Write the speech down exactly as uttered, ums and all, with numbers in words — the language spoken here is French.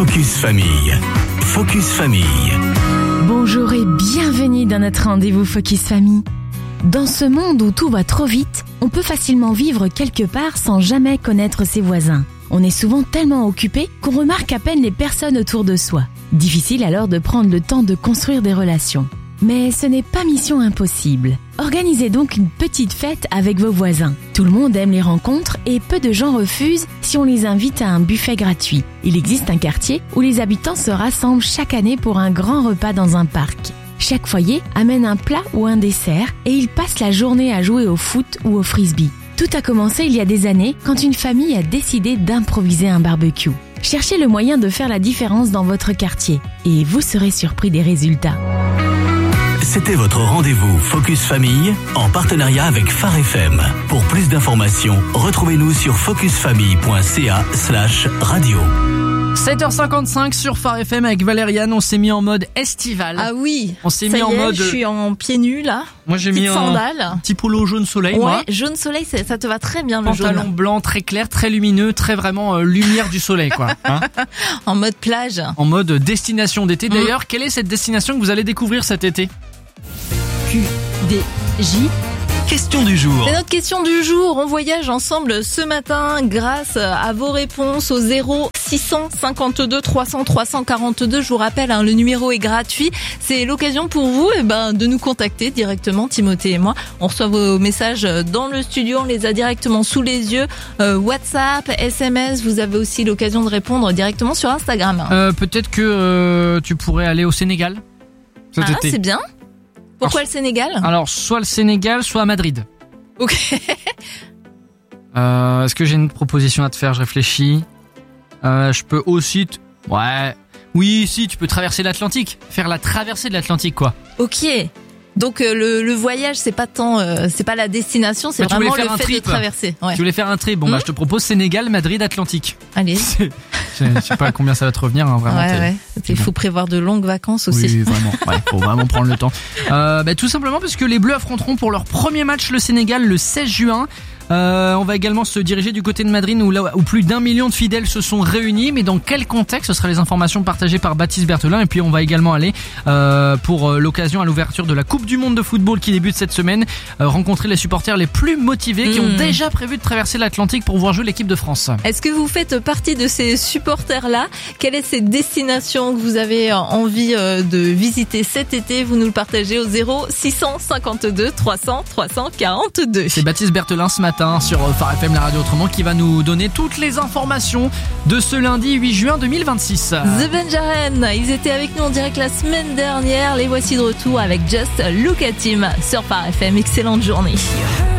Focus Famille. Focus Famille. Bonjour et bienvenue dans notre rendez-vous Focus Famille. Dans ce monde où tout va trop vite, on peut facilement vivre quelque part sans jamais connaître ses voisins. On est souvent tellement occupé qu'on remarque à peine les personnes autour de soi. Difficile alors de prendre le temps de construire des relations. Mais ce n'est pas mission impossible. Organisez donc une petite fête avec vos voisins. Tout le monde aime les rencontres et peu de gens refusent si on les invite à un buffet gratuit. Il existe un quartier où les habitants se rassemblent chaque année pour un grand repas dans un parc. Chaque foyer amène un plat ou un dessert et ils passent la journée à jouer au foot ou au frisbee. Tout a commencé il y a des années quand une famille a décidé d'improviser un barbecue. Cherchez le moyen de faire la différence dans votre quartier et vous serez surpris des résultats. C'était votre rendez-vous Focus Famille en partenariat avec Phare F M. Pour plus d'informations, retrouvez-nous sur focusfamille.ca slash radio. sept heures cinquante-cinq sur Phare F M avec Valériane, on s'est mis en mode estival. Ah oui, on s'est ça mis y en est, mode. Je suis en pieds nus là. Moi j'ai Petite mis un sandale. petit polo jaune soleil. Ouais, moi. jaune soleil, ça, ça te va très bien le Pantalon jaune. blanc très clair, très lumineux, très vraiment euh, lumière du soleil quoi. Hein en mode plage. En mode destination d'été. Mmh. D'ailleurs, quelle est cette destination que vous allez découvrir cet été? Q D J. Question du jour. C'est notre question du jour. On voyage ensemble ce matin grâce à vos réponses au zéro six cent cinquante-deux trois cents trois cent quarante-deux. Je vous rappelle, hein, le numéro est gratuit. C'est l'occasion pour vous eh ben, de nous contacter directement, Timothée et moi. On reçoit vos messages dans le studio, on les a directement sous les yeux. Euh, WhatsApp, S M S, vous avez aussi l'occasion de répondre directement sur Instagram. Euh, peut-être que euh, tu pourrais aller au Sénégal cet Ah, été. c'est bien. Pourquoi alors, le Sénégal? Alors, soit le Sénégal, soit à Madrid. Ok. euh, est-ce que j'ai une proposition à te faire? Je réfléchis. Euh, je peux aussi... T... Ouais. Oui, si, tu peux traverser l'Atlantique. Faire la traversée de l'Atlantique, quoi. Ok. Donc euh, le, le voyage, c'est pas tant, euh, c'est pas la destination, c'est bah, vraiment le fait trip. de traverser. Ouais. Tu voulais faire un trip. Bon, mmh. bah, je te propose Sénégal, Madrid, Atlantique. Allez. C'est... Je sais pas combien ça va te revenir, hein, vraiment. Ouais, ouais. Il faut bon. prévoir de longues vacances aussi. Oui, vraiment. Ouais, faut vraiment prendre le temps. Euh, bah, tout simplement parce que les Bleus affronteront pour leur premier match le Sénégal le seize juin. Euh, on va également se diriger du côté de Madrid où, là, où plus d'un million de fidèles se sont réunis. Mais dans quel contexte? Ce sera les informations partagées par Baptiste Berthelin. Et puis on va également aller euh, pour l'occasion à l'ouverture de la Coupe du Monde de football qui débute cette semaine, euh, rencontrer les supporters les plus motivés mmh. qui ont déjà prévu de traverser l'Atlantique pour voir jouer l'équipe de France. Est-ce que vous faites partie de ces supporters-là? Quelle est cette destination que vous avez envie de visiter cet été? Vous nous le partagez au zéro six cent cinquante-deux trois cents trois cent quarante-deux. C'est Baptiste Berthelin ce matin sur Phare F M, la radio autrement, qui va nous donner toutes les informations de ce lundi huit juin deux mille vingt-six. The Benjaren, ils étaient avec nous en direct la semaine dernière. Les voici de retour avec Just Look at Him sur Phare F M. Excellente journée.